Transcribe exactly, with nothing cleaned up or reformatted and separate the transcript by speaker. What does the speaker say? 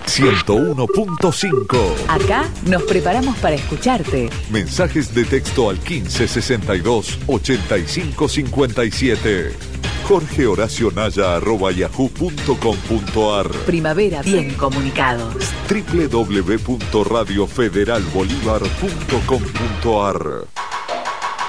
Speaker 1: ciento uno punto cinco.
Speaker 2: Acá nos preparamos para escucharte.
Speaker 1: Mensajes de texto al quince sesenta y dos ochenta y cinco cincuenta y siete. Jorge Horacio Naya arroba yahoo punto com punto ar.
Speaker 2: Primavera bien comunicados.
Speaker 1: doble u doble u doble u punto radio federal bolívar punto com punto ar.